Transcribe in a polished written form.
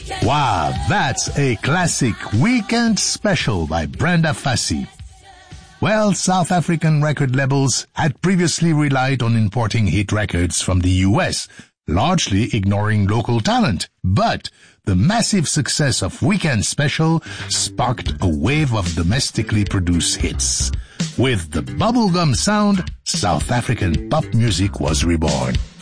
Wow, that's a classic Weekend Special by Brenda Fassie. Well, South African record labels had previously relied on importing hit records from the US, largely ignoring local talent. But the massive success of Weekend Special sparked a wave of domestically produced hits. With the bubblegum sound, South African pop music was reborn.